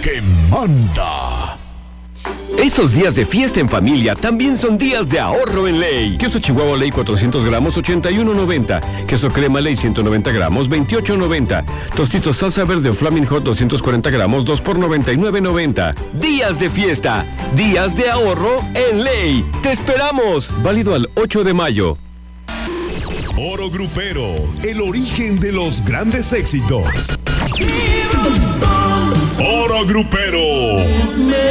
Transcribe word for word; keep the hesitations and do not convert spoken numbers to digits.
que manda. Estos días de fiesta en familia también son días de ahorro en Ley. Queso Chihuahua Ley cuatrocientos gramos, ochenta y uno noventa. Queso crema Ley ciento noventa gramos, veintiocho noventa. Tostitos salsa verde Flaming Hot doscientos cuarenta gramos, dos por noventa y nueve noventa. Días de fiesta, días de ahorro en Ley. ¡Te esperamos! Válido al ocho de mayo. Oro Grupero, el origen de los grandes éxitos. Oro Grupero.